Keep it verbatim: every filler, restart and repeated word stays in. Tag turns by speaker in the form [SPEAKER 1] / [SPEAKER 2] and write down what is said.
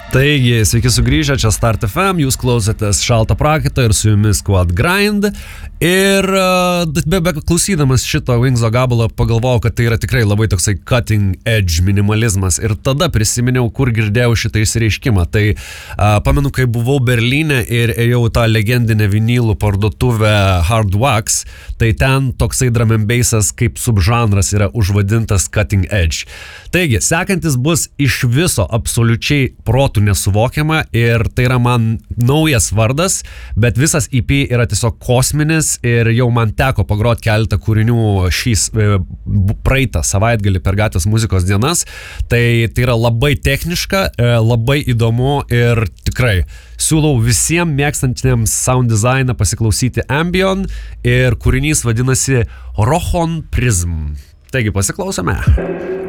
[SPEAKER 1] Taigi, sveiki sugrįžę, čia Start F M, jūs klausotės Šaltą prakaitą ir su jumis Quad Grind. Ir be, be klausydamas šito Wingso gabalo pagalvojau, kad tai yra tikrai labai toksai cutting edge minimalizmas. Ir tada prisiminiau, kur girdėjau šitą išsireiškimą. Tai a, pamenu, kai buvau Berlyne ir ėjau tą legendinę vinylų parduotuvę Hard Wax, tai ten toksai drum and bassas kaip subžanras yra užvadintas cutting edge. Taigi, sekantis bus iš viso absoliučiai protų nesuvokiama ir tai yra man naujas vardas, bet visas E P yra tiesiog kosminis ir jau man teko pagrot keletą kūrinių šys praeitą savaitgalį per Gatvės muzikos dienas. Tai, tai yra labai techniška, labai įdomu ir tikrai siūlau visiems mėgstantiems sound designą pasiklausyti Ambion ir kūrinys vadinasi Rohon Prism. Taigi pasiklausome.